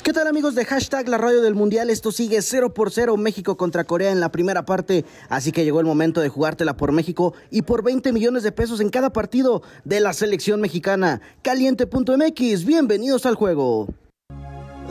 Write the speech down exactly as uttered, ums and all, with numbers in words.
¿Qué tal, amigos de Hashtag La Radio del Mundial? Esto sigue cero por cero, México contra Corea en la primera parte, así que llegó el momento de jugártela por México y por veinte millones de pesos en cada partido de la selección mexicana. Caliente punto m x, bienvenidos al juego.